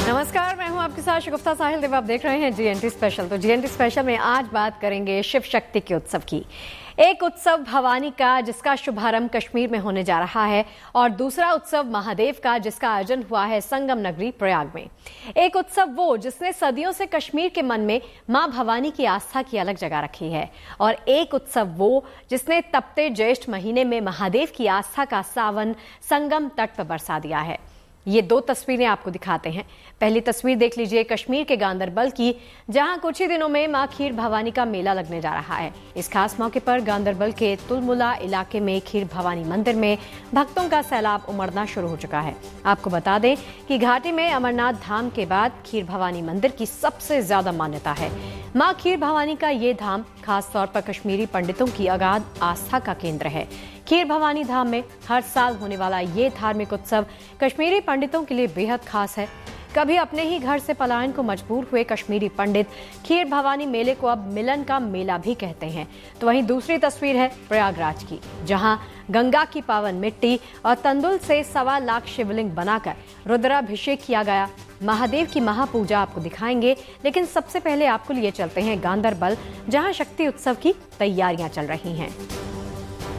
नमस्कार, मैं हूं आपके साथ शगुफ्ता साहिल देव। आप देख रहे हैं जीएनटी स्पेशल। तो जीएनटी स्पेशल में आज बात करेंगे शिव शक्ति के उत्सव की। एक उत्सव भवानी का जिसका शुभारंभ कश्मीर में होने जा रहा है और दूसरा उत्सव महादेव का जिसका आयोजन हुआ है संगम नगरी प्रयाग में। एक उत्सव वो जिसने सदियों से कश्मीर के मन में मां भवानी की आस्था की अलग जगह रखी है और एक उत्सव वो जिसने तपते ज्येष्ठ महीने में महादेव की आस्था का सावन संगम तट पर बरसा दिया है। ये दो तस्वीरें आपको दिखाते हैं। पहली तस्वीर देख लीजिए कश्मीर के गांदरबल की, जहां कुछ ही दिनों में मां खीर भवानी का मेला लगने जा रहा है। इस खास मौके पर गांदरबल के तुलमुला इलाके में खीर भवानी मंदिर में भक्तों का सैलाब उमड़ना शुरू हो चुका है। आपको बता दें कि घाटी में अमरनाथ धाम के बाद खीर भवानी मंदिर की सबसे ज्यादा मान्यता है। मां खीर भवानी का ये धाम खास तौर पर कश्मीरी पंडितों की अगाध आस्था का केंद्र है। खीर भवानी धाम में हर साल होने वाला ये धार्मिक उत्सव कश्मीरी पंडितों के लिए बेहद खास है। कभी अपने ही घर से पलायन को मजबूर हुए कश्मीरी पंडित खीर भवानी मेले को अब मिलन का मेला भी कहते हैं। तो वहीं दूसरी तस्वीर है प्रयागराज की, जहां गंगा की पावन मिट्टी और तंदुल से 1.25 लाख शिवलिंग बनाकर रुद्राभिषेक किया गया। महादेव की महापूजा आपको दिखाएंगे, लेकिन सबसे पहले आपको लिए चलते हैं गांदरबल, जहां शक्ति उत्सव की तैयारियां चल रही हैं।